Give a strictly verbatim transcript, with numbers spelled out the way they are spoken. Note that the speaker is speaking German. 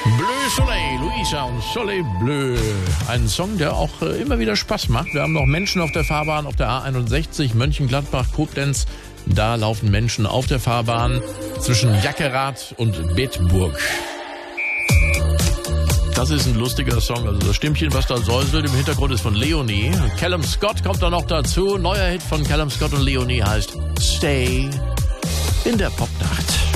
Bleu Soleil, Luisa und Soleil Bleu. Ein Song, der auch äh, immer wieder Spaß macht. Wir haben noch Menschen auf der Fahrbahn auf der A einundsechzig, Mönchengladbach, Koblenz. Da laufen Menschen auf der Fahrbahn zwischen Jackerath und Bedburg. Das ist ein lustiger Song. Also das Stimmchen, was da säuselt im Hintergrund, ist von Leonie. Callum Scott kommt da noch dazu. Neuer Hit von Callum Scott und Leonie heißt Stay in der Popnacht.